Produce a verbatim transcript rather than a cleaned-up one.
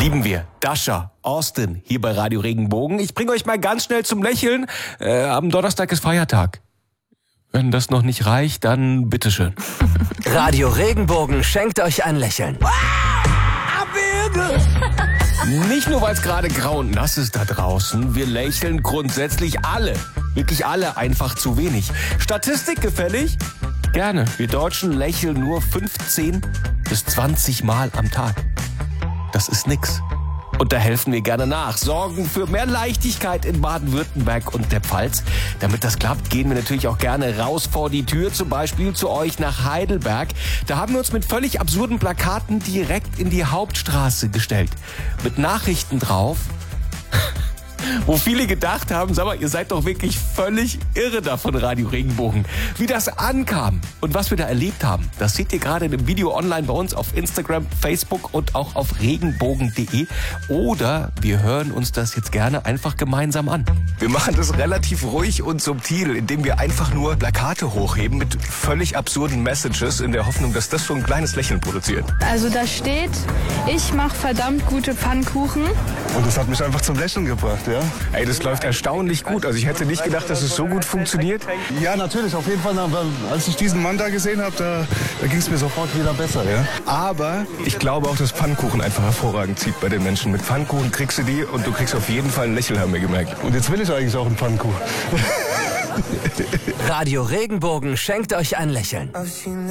Lieben wir. Dasha, Austin, hier bei Radio Regenbogen. Ich bringe euch mal ganz schnell zum Lächeln. Äh, am Donnerstag ist Feiertag. Wenn das noch nicht reicht, dann bitteschön. Radio Regenbogen schenkt euch ein Lächeln. Nicht nur, weil es gerade grau und nass ist da draußen. Wir lächeln grundsätzlich alle. Wirklich alle einfach zu wenig. Statistik gefällig? Gerne. Wir Deutschen lächeln nur fünfzehn bis zwanzig Mal am Tag. Das ist nix. Und da helfen wir gerne nach. Sorgen für mehr Leichtigkeit in Baden-Württemberg und der Pfalz. Damit das klappt, gehen wir natürlich auch gerne raus vor die Tür, zum Beispiel zu euch nach Heidelberg. Da haben wir uns mit völlig absurden Plakaten direkt in die Hauptstraße gestellt. Mit Nachrichten drauf, wo viele gedacht haben, sag mal, ihr seid doch wirklich völlig irre da von Radio Regenbogen. Wie das ankam und was wir da erlebt haben, das seht ihr gerade in einem Video online bei uns auf Instagram, Facebook und auch auf regenbogen punkt de. Oder wir hören uns das jetzt gerne einfach gemeinsam an. Wir machen das relativ ruhig und subtil, indem wir einfach nur Plakate hochheben mit völlig absurden Messages in der Hoffnung, dass das so ein kleines Lächeln produziert. Also da steht, ich mache verdammt gute Pfannkuchen. Und das hat mich einfach zum Lächeln gebracht, ja. Ey, das läuft erstaunlich gut. Also ich hätte nicht gedacht, dass es so gut funktioniert. Ja, natürlich, auf jeden Fall. Als ich diesen Mann da gesehen habe, da, da ging es mir sofort wieder besser, ja. Aber ich glaube auch, dass Pfannkuchen einfach hervorragend zieht bei den Menschen. Mit Pfannkuchen kriegst du die und du kriegst auf jeden Fall ein Lächeln, haben wir gemerkt. Und jetzt will ich eigentlich auch einen Pfannkuchen. Radio Regenbogen schenkt euch ein Lächeln.